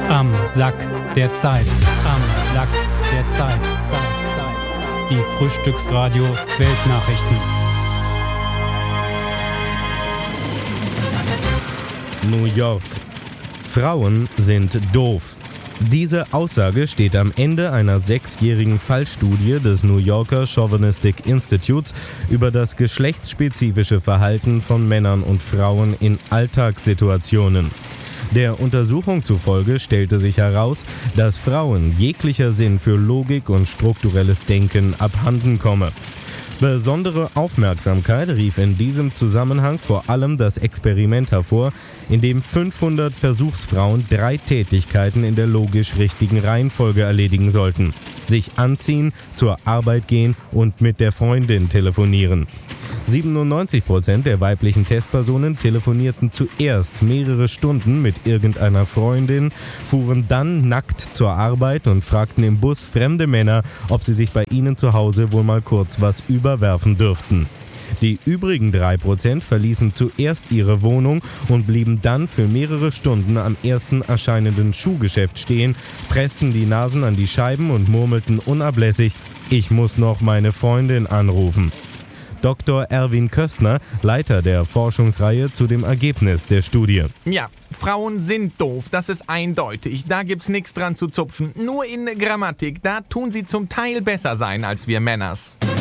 Am Sack der Zeit. Am Sack der Zeit. Die Frühstücksradio Weltnachrichten. New York. Frauen sind doof. Diese Aussage steht am Ende einer 6-jährigen Fallstudie des New Yorker Chauvinistic Institutes über das geschlechtsspezifische Verhalten von Männern und Frauen in Alltagssituationen. Der Untersuchung zufolge stellte sich heraus, dass Frauen jeglicher Sinn für Logik und strukturelles Denken abhanden komme. Besondere Aufmerksamkeit rief in diesem Zusammenhang vor allem das Experiment hervor, in dem 500 Versuchsfrauen 3 Tätigkeiten in der logisch richtigen Reihenfolge erledigen sollten: sich anziehen, zur Arbeit gehen und mit der Freundin telefonieren. 97% der weiblichen Testpersonen telefonierten zuerst mehrere Stunden mit irgendeiner Freundin, fuhren dann nackt zur Arbeit und fragten im Bus fremde Männer, ob sie sich bei ihnen zu Hause wohl mal kurz was überwerfen dürften. Die übrigen 3% verließen zuerst ihre Wohnung und blieben dann für mehrere Stunden am ersten erscheinenden Schuhgeschäft stehen, pressten die Nasen an die Scheiben und murmelten unablässig: „Ich muss noch meine Freundin anrufen." Dr. Erwin Köstner, Leiter der Forschungsreihe zu dem Ergebnis der Studie. Ja, Frauen sind doof, das ist eindeutig. Da gibt's nichts dran zu zupfen. Nur in Grammatik, da tun sie zum Teil besser sein als wir Männers.